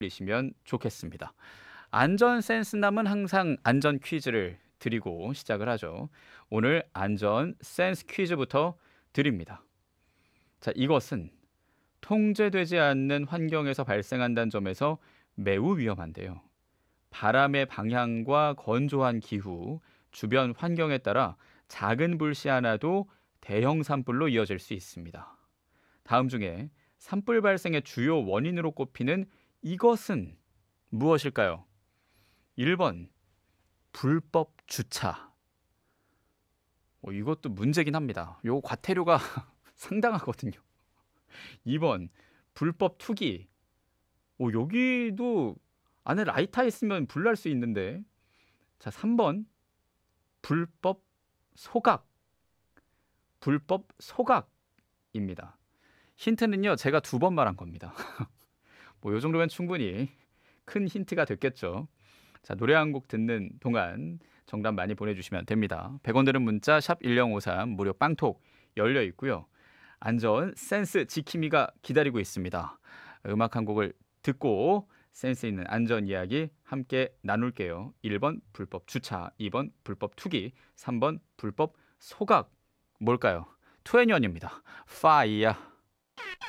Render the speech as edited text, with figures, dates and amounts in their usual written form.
이시면 좋겠습니다. 안전 센스남은 항상 안전 퀴즈를 드리고 시작을 하죠. 오늘 안전 센스 퀴즈부터 드립니다. 자, 이것은 통제되지 않는 환경에서 발생한다는 점에서 매우 위험한데요. 바람의 방향과 건조한 기후, 주변 환경에 따라 작은 불씨 하나도 대형 산불로 이어질 수 있습니다. 다음 중에 산불 발생의 주요 원인으로 꼽히는 이것은 무엇일까요? 1번 불법 주차. 이것도 문제긴 합니다. 요 과태료가 상당하거든요. 2번 불법 투기. 여기도 안에 라이터 있으면 불날 수 있는데. 자, 3번 불법 소각. 불법 소각입니다. 힌트는요, 제가 2번 말한 겁니다. 요 정도면 충분히 큰 힌트가 됐겠죠. 자, 노래 한 곡 듣는 동안 정답 많이 보내주시면 됩니다. 100원 드는 문자 샵 1053 무료 빵톡 열려 있고요. 안전 센스 지킴이가 기다리고 있습니다. 음악 한 곡을 듣고 센스 있는 안전 이야기 함께 나눌게요. 1번 불법 주차, 2번 불법 투기, 3번 불법 소각. 뭘까요? 투애니원입니다. 파이어.